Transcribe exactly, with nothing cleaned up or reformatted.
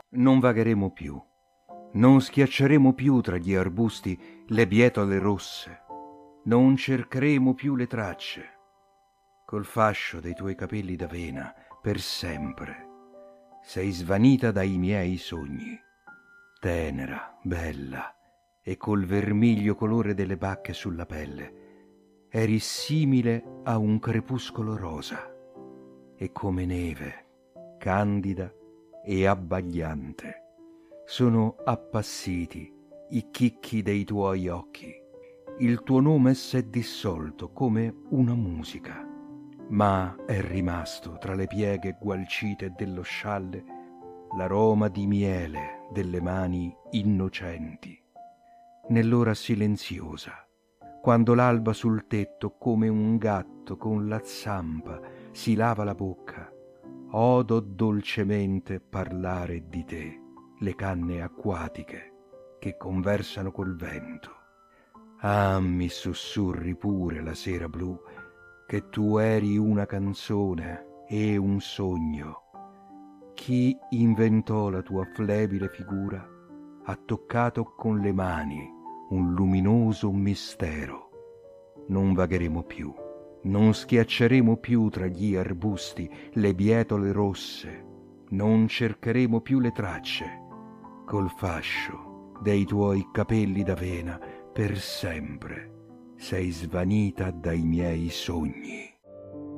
Non vagheremo più, non schiacceremo più tra gli arbusti le bietole rosse, non cercheremo più le tracce. Col fascio dei tuoi capelli d'avena, per sempre, sei svanita dai miei sogni, tenera, bella, e col vermiglio colore delle bacche sulla pelle, eri simile a un crepuscolo rosa, e come neve, candida e abbagliante, sono appassiti i chicchi dei tuoi occhi. Il tuo nome s'è dissolto come una musica, ma è rimasto tra le pieghe gualcite dello scialle l'aroma di miele delle mani innocenti. Nell'ora silenziosa, quando l'alba sul tetto come un gatto con la zampa si lava la bocca, odo dolcemente parlare di te le canne acquatiche che conversano col vento. Ah, mi sussurri pure la sera blu che tu eri una canzone e un sogno. Chi inventò la tua flebile figura ha toccato con le mani un luminoso mistero. Non vagheremo più, non schiacceremo più tra gli arbusti le bietole rosse, non cercheremo più le tracce. Col fascio dei tuoi capelli d'avena per sempre sei svanita dai miei sogni.